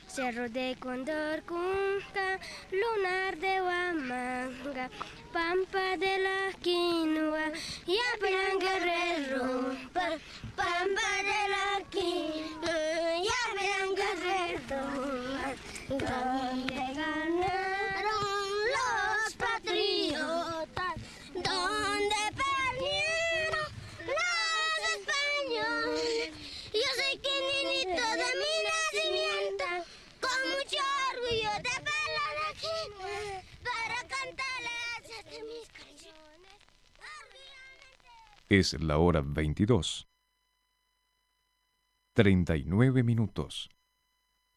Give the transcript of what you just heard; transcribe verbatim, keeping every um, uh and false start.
Cerro de Cóndor, Cunca, Lunar de Huamanga, Pampa de la Quinua, Yapiran Guerrero, pa, Pampa de la Quinua, Yapiran Guerrero, donde ganaron los patriotas, donde perdieron los españoles. Yo soy Quininito de mi nacimiento, con mucho orgullo de hablar aquí, para cantarles de mis canciones. Es la hora veintidós, treinta y nueve minutos.